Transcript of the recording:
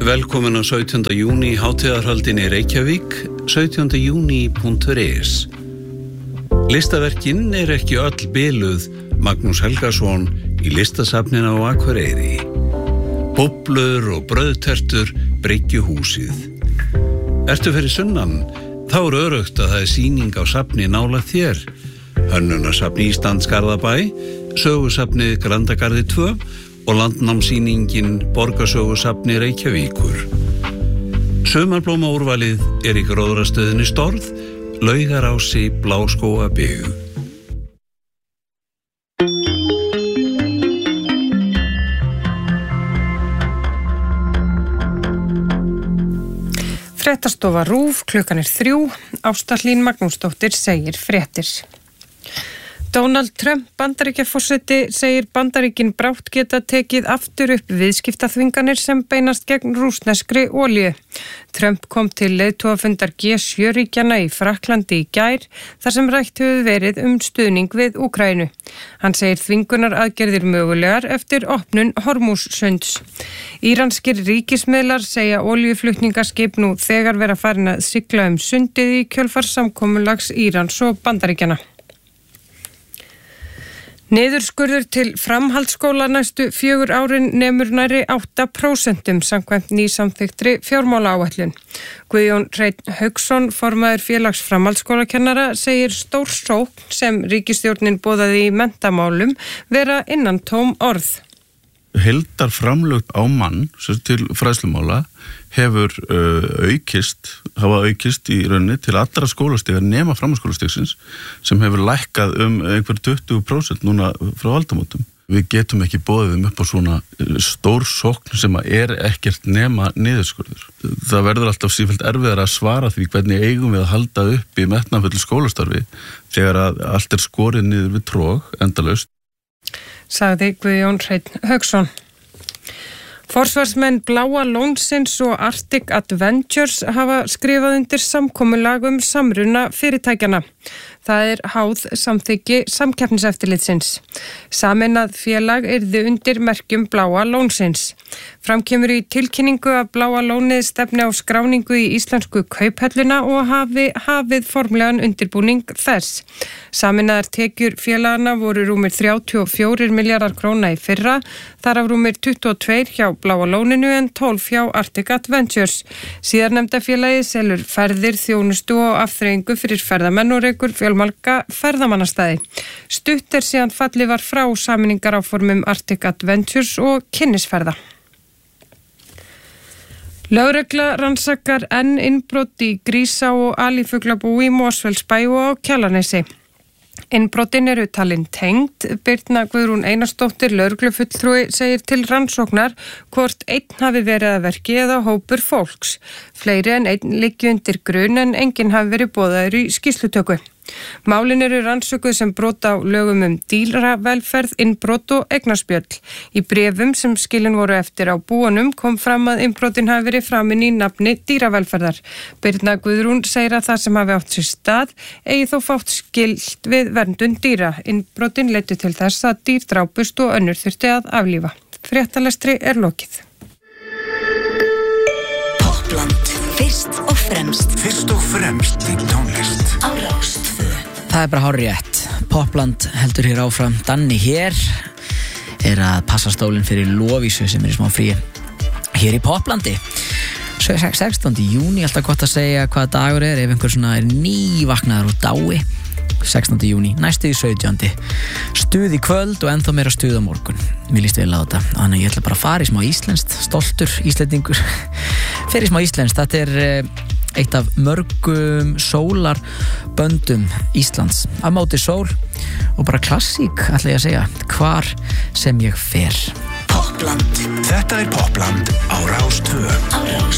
Velkomin á 17. júní hátíðarhöldinni Reykjavík, 17juni.is. Listaverkin ekki öll biluð Magnús Helgason í listasafninu á Akureyri. Búblur og brauðtertur bryggju húsið. Ertu fyrir sunnan, þá öruggt að það sýning á safni nálægt þér. Hönnunarsafni Íslands Garðabæ, sögusafnið Grandagarði 2 og landnámssýningin Borgarsögusafni Reykjavíkur. Sumarblómaúrvalið í gróðrastöðinni Storð, Laugarási, Bláskógabyggð. Fréttastofa RÚV, klukkan 3, Ásta Hlín Magnúsdóttir segir fréttir. Donald Trump Bandaríkjaforseti segir Bandaríkin brátt geta tekið aftur upp viðskiptaþvinganir sem beinast gegn rússneskri olíu. Trump kom til leiðtogafundar G7-ríkjanna í Frakklandi í gær þar sem rætt hefur verið stuðning við Úkraínu. Hann segir þvingunaraðgerðir mögulegar eftir opnun Hormússunds. Íranskir ríkismiðlar segja olíuflutningaskip nú þegar vera farin að sigla sundið í kjölfar samkomulags Írans og Bandaríkjanna. Niðurskurður til framhaldsskóla næstu 4 árin nemur nærri 8% samkvæmt nýsamþykktri fjármálaáætlun. Guðjón Hreinn Hauksson, formaður félags framhaldsskólakennara, segir stór sókn sem ríkisstjórnin boðaði í menntamálum vera innantóm orð. Heildarframlög á mann til fræðslumála hafa aukist í rauninni til allra skólastiga nema framhaldsskólastigsins sem hefur lækkað einhver 20% núna frá aldamótum. Við getum ekki boðið upp á svona stór sókn sem ekkert nema niðurskurður. Það verður alltaf sífellt erfiðar að svara því hvernig eigum við að halda upp í metnaðfullu skólastarfi þegar að allt skorið niður við trog endalaust. Sagði Guðjón Hreinn Hauksson. Forsvarsmenn Bláa Lónsins og Arctic Adventures hafa skrifað undir samkomulag samruna fyrirtækjanna. Það háð samþykki samkeppniseftirlitsins. Sameinað félag yrði undir merkjum Bláa Lónsins. Fram kemur í tilkynningu að Bláa Lónið stefni á skráningu í íslensku kauphölluna og hafi hafið formlegan undirbúning þess. Sameinaðar tekjur félagana voru rúmir 34 milljarðar króna í fyrra, þar af rúmir 22 hjá Bláa Lóninu en 12 hjá Arctic Adventures. Síðarnefnda félagið selur ferðir, þjónustu og afþreyingu fyrir ferðamenn og rekur fjölmarga ferðamannastæði. Stutt síðan fallið var frá sameiningaráformum Arctic Adventures og kynnisferða. Lögregla rannsakar enn innbrot í Grísa og Alifuglabú í Mosfellsbæ og á Kjalarnesi. Innbrotin eru talin tengd. Birna Guðrún Einarsdóttir, lögreglufulltrúi, segir til rannsóknar hvort einn hafi verið að verki eða hópur fólks. Fleiri en einn liggi undir grun en enginn hafi verið boðaður í skýrslutöku. Málin eru rannsökuð sem brot á lögum dýravelferð, innbrot og eignarspjöll. Í bréfum sem skilin voru eftir á búanum kom fram að innbrotin hafi verið framin í nafni dýravelferðar. Birna Guðrún segir að það sem hafi átt sér stað eigi þó fátt skylt við verndun dýra. Innbrotin leiddu til þess að dýr drápust og önnur þurfti að aflífa. Fréttalestri lokið. Poppland, fyrst og fremst. Fyrst og fremst í tónlist. Á Rás 2. Það bara hárrétt. Poppland heldur hér áfram. Danni hér að passa stólinn fyrir Lovísu sem í smá fríi hér í Popplandi. 16. júní, alltaf gott að segja hvaða dagur ef einhver svona nývaknaður úr dái. 16. júní, næstu í 17. Stuð í kvöld og ennþá meira stuð á morgun. Mér líst vel á þetta. Þannig ég ætla bara að fara í smá íslenskt, stoltur íslendingur. Fyrir smá íslenskt, þetta eitt af mörgum sólarböndum Íslands. Af móti sól og bara klassík, ætla ég að segja, hvar sem ég fer. Poppland. Þetta Poppland á Rás 2. Á Rás